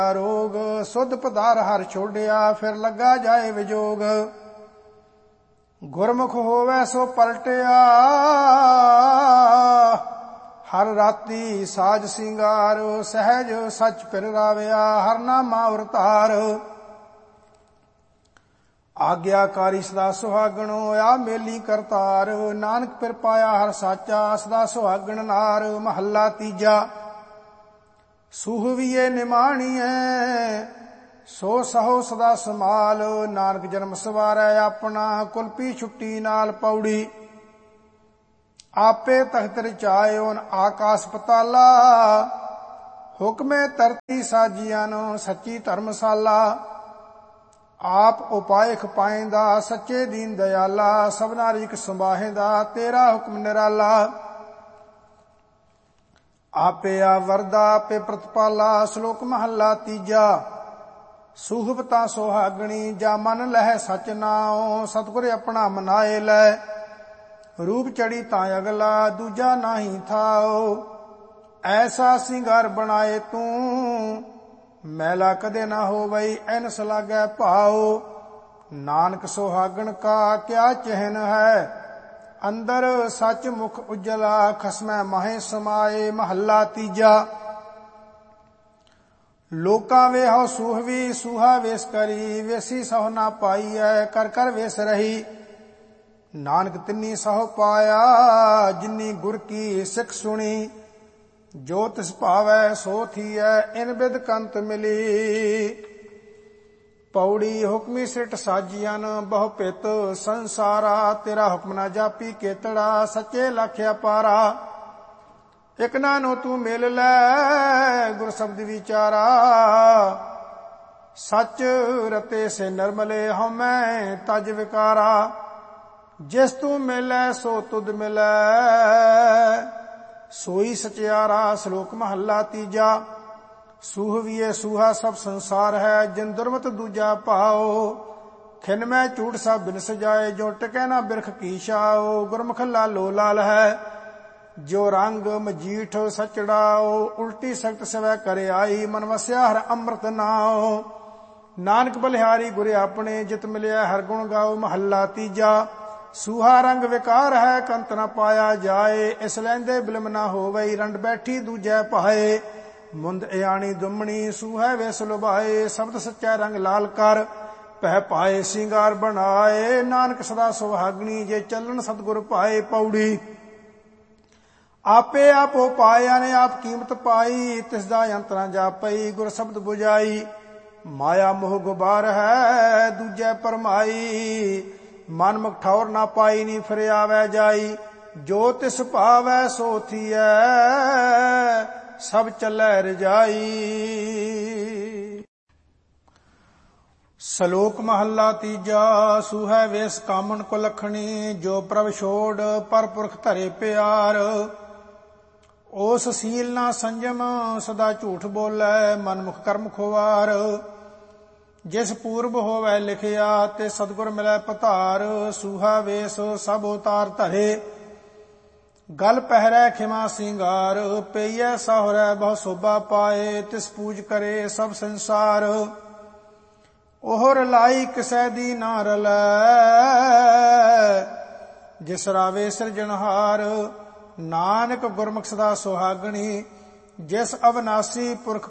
ਰੋਗ। ਸੁਧ ਪਦਾਰ ਹਰ ਛੋੜਿਆ, ਫਿਰ ਲੱਗਾ ਜਾਏ ਵਿਜੋਗ। ਗੁਰਮੁਖ ਹੋਵੇ ਸੋ ਪਲਟਿਆ, ਹਰ ਰਾਤੀ ਸਾਜ ਸਿੰਗਾਰ। ਸਹਿਜ ਸਚ ਫਿਰ ਰਾਵਿਆ, ਹਰ ਨਾਮਾ ਅਵਤਾਰ। ਆਗਿਆਕਾਰੀ ਸਦਾ ਸੁਹਾਗਣੋ, ਆ ਮੇਲੀ ਕਰਤਾਰ। ਨਾਨਕ ਫਿਰ ਪਾਇਆ ਹਰ ਸਾਚਾ, ਸਦਾ ਸੁਹਾਗਣ ਨਾਰ। ਮਹੱਲਾ ਤੀਜਾ। ਸੂਹਵੀਏ ਨਿਮਾਣੀਐ, ਸੋ ਸਹੋ ਸਦਾ ਸਮਾਲ। ਨਾਨਕ ਜਨਮ ਸਵਾਰੈ ਆਪਣਾ, ਕੁਲਪੀ ਛੁੱਟੀ ਨਾਲ ਪੌੜੀ। ਆਪੇ ਤਖਤ ਰਚਾਇਓਨ ਆਕਾਸ ਪਤਾਲਾ, ਹੁਕਮੇ ਧਰਤੀ ਸਾਜੀਆਂ ਨੂੰ ਸੱਚੀ ਧਰਮਸ਼ਾਲਾ। ਆਪ ਉਪਾਏ ਖਪਾਇਂਦਾ, ਸੱਚੇ ਦੀਨ ਦਇਆਲਾ। ਸਭਨਾ ਰਿਜਕ ਸੰਭਾਹੇਂਦਾ, ਤੇਰਾ ਹੁਕਮ ਨਿਰਾਲਾ। ਆਪੇ ਆ ਵਰਦਾ, ਆਪੇ ਪ੍ਰਤਪਾਲਾ। ਸ਼ਲੋਕ ਮਹੱਲਾ ਤੀਜਾ। ਸੂਹਬਤਾ ਸੁਹਾਗਣੀ, ਜਾ ਮਨ ਲਹਿ ਸਚ ਨਾਉ। ਸਤਿਗੁਰ ਆਪਣਾ ਮਨਾਏ ਲੈ, ਰੂਪ ਚੜੀ ਤਾਂ ਅਗਲਾ, ਦੂਜਾ ਨਾਹੀ ਥਾਉ। ਐਸਾ ਸਿੰਗਾਰ ਬਣਾਏ ਤੂੰ, ਮੈਲਾ ਕਦੇ ਨਾ ਹੋਵਈ। ਐਨਸ ਲਾਗੈ ਭਾਉ। ਨਾਨਕ ਸੁਹਾਗਣ ਕਾ ਕਿਆ ਚਿਹਨ ਹੈ, ਅੰਦਰ ਸੱਚ ਮੁਖ ਉਜਲਾ। ਖਸਮੈ ਮਾਹੇ ਸਮਾਏ। ਮਹੱਲਾ ਤੀਜਾ। ਲੋਕਾਂ ਵੇਹੋ ਸੂਹਵੀ, ਸੂਹਾ ਵੇਸ ਕਰੀ। ਵੇਸੀ ਸਹੁ ਨਾ ਪਾਈਐ, ਕਰ ਕਰ ਵੇਸ ਰਹੀ। ਨਾਨਕ ਤਿੰਨੀ ਸਹੁ ਪਾਇਆ, ਜਿਨੀ ਗੁਰ ਕੀ ਸਿੱਖ ਸੁਣੀ। ਜੋ ਤਿਸ ਭਾਵੈ ਸੋ ਥੀਐ, ਇਨ ਬਿਦ ਕੰਤ ਮਿਲੀ। ਪੌੜੀ। ਹੁਕਮੀ ਸਿਰਟ ਸਾਜੀਆਂ, ਬਹੁ ਪਿਤ ਸੰਸਾਰਾ। ਤੇਰਾ ਹੁਕਮ ਨਾ ਜਾਪੀ ਕੇਤੜਾ, ਸੱਚੇ ਲਖਿਆ ਪਾਰਾ। ਇਕ ਨਾਨੋ ਤੂੰ ਮਿਲ ਲੈ, ਗੁਰ ਸ਼ਬਦ ਵਿਚਾਰਾ। ਸੱਚ ਰਤੇ ਸੇ ਨਿਰਮਲੇ, ਹਉਮੈ ਤਜ ਵਿਕਾਰਾ। ਜਿਸ ਤੂੰ ਮਿਲੈ ਸੋ ਤੁਧ ਮਿਲੈ, ਸੋਈ ਸਚਿਆਰਾ। ਸ਼ਲੋਕ ਮਹੱਲਾ ਤੀਜਾ। ਸੂਹਵੀਏ ਸੂਹਾ ਸਭ ਸੰਸਾਰ ਹੈ, ਜਿਨ ਦੁਰਮਤ ਦੂਜਾ ਭਾਉ। ਖਿਨ ਮੈਂ ਝੂਠ ਸਭ ਬਿਨਸ ਜਾਏ, ਜੋ ਟਿਕੈ ਨਾ ਬਿਰਖ ਕੀ ਛਾਉ। ਗੁਰਮੁਖ ਲਾਲੋ ਲਾਲ ਹੈ, ਜੋ ਰੰਗ ਮਜੀਠ ਸਚੜਾਓ। ਉਲਟੀ ਸਖਤ ਸਵੈ ਕਰ ਆਈ, ਮਨ ਵਸਿਆ ਹਰ ਅੰਮ੍ਰਿਤ ਨਾਉ। ਨਾਨਕ ਬਲਿਹਾਰੀ ਗੁਰ ਆਪਣੇ, ਜਿਤ ਮਿਲਿਆ ਹਰ ਗੁਣ ਗਾਓ। ਮਹੱਲਾ ਤੀਜਾ। ਸੂਹਾ ਰੰਗ ਵਿਕਾਰ ਹੈ, ਕੰਤ ਨਾ ਪਾਇਆ ਜਾਏ। ਇਸ ਲੈਂਦੇ ਬਿਲਮ ਨਾ ਹੋਵਈ, ਰੰਡ ਬੈਠੀ ਦੂਜੈ ਭਾਏ। ਮੁੰਦ ਇਆਣੀ ਦੁਮਣੀ, ਸੂਹੈ ਵੇਸ ਲੁਭਾਏ। ਸ਼ਬਦ ਸੱਚਾ ਰੰਗ ਲਾਲ ਕਰ, ਭੈ ਪਾਏ ਸਿੰਗਾਰ ਬਣਾਏ। ਨਾਨਕ ਸਦਾ ਸੁਹਾਗਣੀ, ਜੇ ਚੱਲਣ ਸਤਿਗੁਰ ਪਾਏ। ਪੌੜੀ। ਆਪੇ ਆਪੋ ਪਾਇਆ ਨੇ, ਆਪ ਕੀਮਤ ਪਾਈ। ਤਿਸ ਦਾ ਅੰਤ ਨਾ ਜਾਪਈ, ਗੁਰ ਸ਼ਬਦ ਬੁਝਾਈ। ਮਾਇਆ ਮੋਹ ਗੁਬਾਰ ਹੈ, ਦੂਜੈ ਪਰਮਾਈ। ਮਨ ਮੁਖ ਠੌਰ ਨਾ ਪਾਈ, ਨੀ ਫਿਰ ਆਵੈ ਜਾਈ। ਜੋ ਤਿਸ ਭਾਵੈ ਸੋ ਥੀਐ, ਸਭ ਚੱਲੈ ਰਜਾਈ। ਸ਼ਲੋਕ ਮਹੱਲਾ ਤੀਜਾ। ਸੂਹੈ ਵੇਸ ਕਾਮਣ ਕੋ ਲਖਣੀ, ਜੋ ਪ੍ਰਭ ਛੋੜ ਪਰ ਪੁਰਖ ਧਰੇ ਪਿਆਰ। ਉਸ ਸੀਲ ਨਾ ਸੰਜਮ, ਸਦਾ ਝੂਠ ਬੋਲੈ। ਮਨ ਮੁਖ ਕਰਮ ਖੁਆਰ। ਜਿਸ ਪੂਰਬ ਹੋਵੈ ਲਿਖਿਆ, ਤੇ ਸਤਿਗੁਰ ਮਿਲੈ ਪਧਾਰ। ਸੂਹਾ ਵੇਸ ਸਭ ਉਤਾਰ ਧਰੇ, ਗਲ ਪਹਿਰੈ ਖਿਮਾ ਸਿੰਗਾਰ। ਪਈਐ ਸਹੁਰੈ ਬਹੁ ਸੋਭਾ ਪਾਏ, ਤਿਸ ਪੂਜ ਕਰੇ ਸਭ ਸੰਸਾਰ। ਉਹ ਰਲਾਈ ਕਿਸੈ ਦੀ ਨਾ ਰਲੈ, ਜਿਸ ਰਾਵੇ ਸਿਰਜਣਹਾਰ। ਨਾਨਕ ਗੁਰਮੁਖ ਸਦਾ ਸੁਹਾਗਣੀ, ਜਿਸ ਅਵਨਾਸੀ ਪੁਰਖ